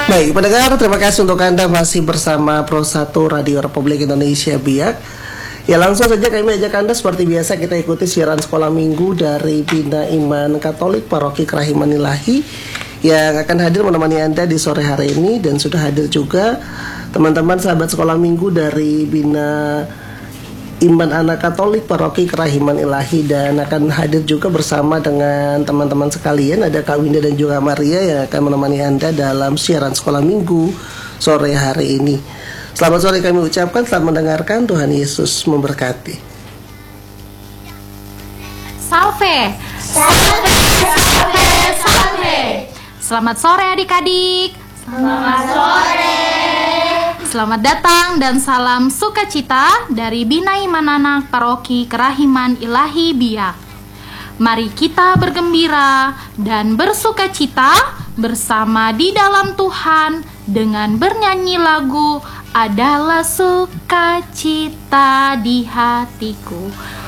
Baik, pendengar, terima kasih untuk Anda masih bersama Pro 1 Radio Republik Indonesia Biak. Ya, langsung saja kami ajak Anda seperti biasa kita ikuti siaran sekolah minggu dari Bina Iman Katolik Paroki Kerahiman Ilahi yang akan hadir menemani Anda di sore hari ini. Dan sudah hadir juga teman-teman sahabat sekolah minggu dari Bina Iman Anak Katolik Paroki Kerahiman Ilahi, dan akan hadir juga bersama dengan teman-teman sekalian. Ada Kak Winda dan juga Maria yang akan menemani Anda dalam siaran sekolah minggu sore hari ini. Selamat sore kami ucapkan, selamat mendengarkan, Tuhan Yesus memberkati. Salve. Selamat sore adik-adik. Selamat sore. Selamat datang dan salam sukacita dari Bina Iman Anak Paroki Kerahiman Ilahi Biak. Mari kita bergembira dan bersukacita bersama di dalam Tuhan dengan bernyanyi lagu Adalah Sukacita di Hatiku.